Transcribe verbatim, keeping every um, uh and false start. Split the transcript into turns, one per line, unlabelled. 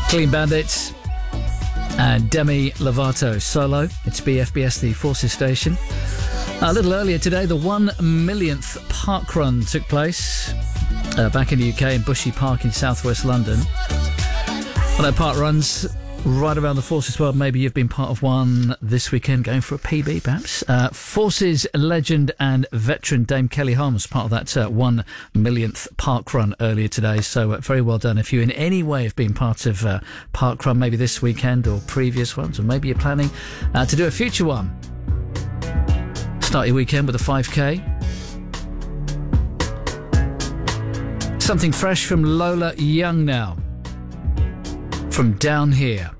Clean Bandits and Demi Lovato solo. It's B F B S, the Forces station. A little earlier today, the one millionth parkrun took place uh, back in the U K in Bushy Park in southwest London. I know park runs right around the Forces world. Maybe you've been part of one this weekend, going for a P B perhaps. Uh, Forces legend and veteran Dame Kelly Holmes, part of that uh, one millionth park run earlier today. So uh, very well done. If you in any way have been part of uh, park run, maybe this weekend or previous ones, or maybe you're planning uh, to do a future one. Start your weekend with a five K. Something fresh from Lola Young now. From Down Here.